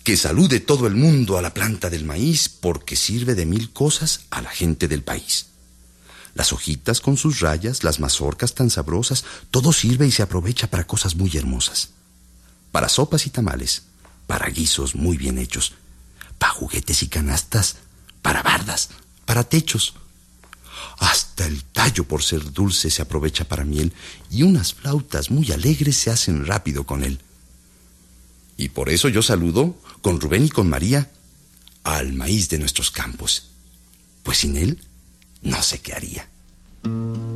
Que salude todo el mundo a la planta del maíz, porque sirve de 1000 cosas a la gente del país. Las hojitas con sus rayas, las mazorcas tan sabrosas, todo sirve y se aprovecha para cosas muy hermosas. Para sopas y tamales, para guisos muy bien hechos, para juguetes y canastas, para bardas, para techos. Hasta el tallo, por ser dulce, se aprovecha para miel, y unas flautas muy alegres se hacen rápido con él. Y por eso yo saludo, con Rubén y con María, al maíz de nuestros campos, pues sin él no sé qué haría.